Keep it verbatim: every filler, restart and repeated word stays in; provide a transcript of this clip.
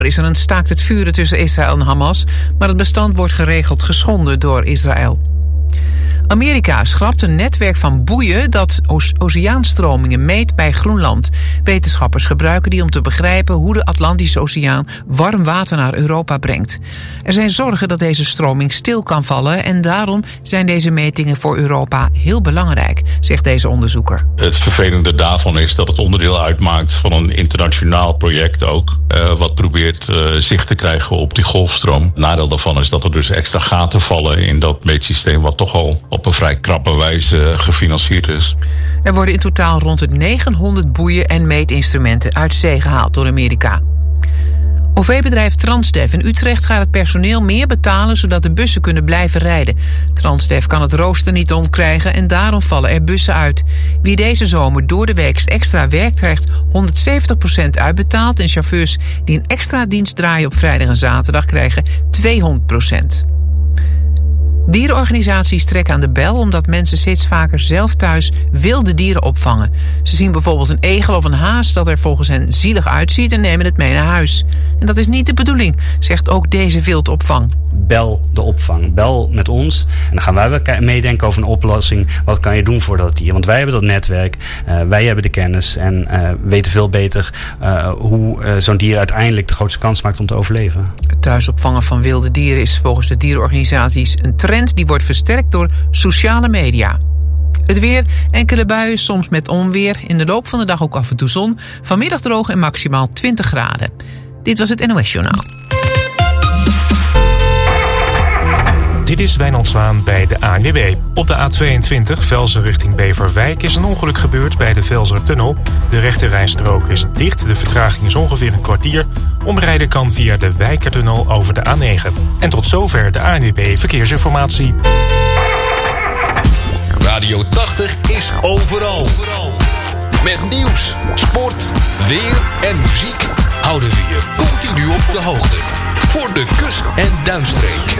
Er is er een staakt het vuren tussen Israël en Hamas, maar het bestand wordt geregeld geschonden door Israël. Amerika schrapt een netwerk van boeien dat oceaanstromingen meet bij Groenland. Wetenschappers gebruiken die om te begrijpen hoe de Atlantische Oceaan warm water naar Europa brengt. Er zijn zorgen dat deze stroming stil kan vallen en daarom zijn deze metingen voor Europa heel belangrijk, zegt deze onderzoeker. Het vervelende daarvan is dat het onderdeel uitmaakt van een internationaal project ook, uh, wat probeert uh, zicht te krijgen op die golfstroom. Het nadeel daarvan is dat er dus extra gaten vallen in dat meetsysteem wat toch al op een vrij krappe wijze gefinancierd is. Er worden in totaal rond het negenhonderd boeien en meetinstrumenten uit zee gehaald door Amerika. O V-bedrijf Transdev in Utrecht gaat het personeel meer betalen zodat de bussen kunnen blijven rijden. Transdev kan het rooster niet ontkrijgen en daarom vallen er bussen uit. Wie deze zomer door de week extra werkt krijgt honderdzeventig procent uitbetaald en chauffeurs die een extra dienst draaien op vrijdag en zaterdag krijgen tweehonderd procent. Dierenorganisaties trekken aan de bel omdat mensen steeds vaker zelf thuis wilde dieren opvangen. Ze zien bijvoorbeeld een egel of een haas dat er volgens hen zielig uitziet en nemen het mee naar huis. En dat is niet de bedoeling, zegt ook deze wildopvang. Bel de opvang, bel met ons en dan gaan wij wel meedenken over een oplossing. Wat kan je doen voor dat dier? Want wij hebben dat netwerk, uh, wij hebben de kennis en uh, weten veel beter uh, hoe uh, zo'n dier uiteindelijk de grootste kans maakt om te overleven. Het thuisopvangen van wilde dieren is volgens de dierenorganisaties een trend die wordt versterkt door sociale media. Het weer, enkele buien, soms met onweer. In de loop van de dag ook af en toe zon. Vanmiddag droog en maximaal twintig graden. Dit was het N O S Journaal. Dit is Wijnand Zwaan bij de A N W B. Op de A tweeëntwintig Velzen richting Beverwijk is een ongeluk gebeurd bij de Velzertunnel. De rechterrijstrook is dicht, de vertraging is ongeveer een kwartier. Omrijden kan via de Wijkertunnel over de A negen. En tot zover de A N W B Verkeersinformatie. Radio tachtig is overal. Met nieuws, sport, weer en muziek houden we je continu op de hoogte. Voor de kust- en duinstreek.